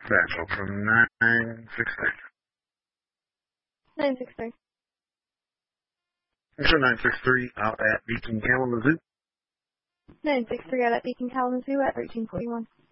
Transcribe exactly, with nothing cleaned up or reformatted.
Satchel from nine six three. nine six three. Show nine six three out at Beacon Kalamazoo. nine six three out at Beacon Kalamazoo at thirteen forty-one.